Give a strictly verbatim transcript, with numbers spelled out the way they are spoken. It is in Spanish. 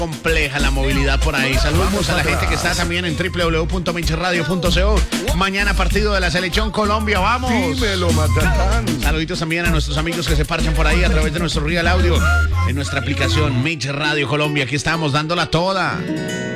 compleja la movilidad por ahí. Saludamos a la gente que está también en doble u doble u doble u punto minche radio punto co. Mañana partido de la Selección Colombia, vamos. Dímelo, Matatán. Saluditos también a nuestros amigos que se parchan por ahí a través de nuestro Real Audio en nuestra aplicación Minche Radio Colombia. Aquí estamos dándola toda.